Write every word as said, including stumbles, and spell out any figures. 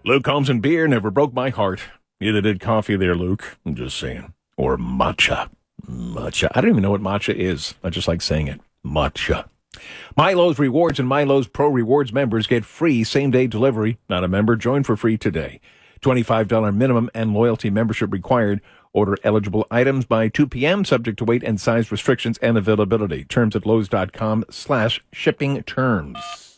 Luke Combs and beer never broke my heart. Neither did coffee there, Luke. I'm just saying. Or matcha. Matcha. I don't even know what matcha is. I just like saying it. Matcha. Milo's Rewards and Milo's Pro Rewards members get free same-day delivery. Not a member? Join for free today. twenty-five dollars minimum and loyalty membership required. Order eligible items by two p.m. subject to weight and size restrictions and availability. Terms at Lowe's.com slash shipping terms.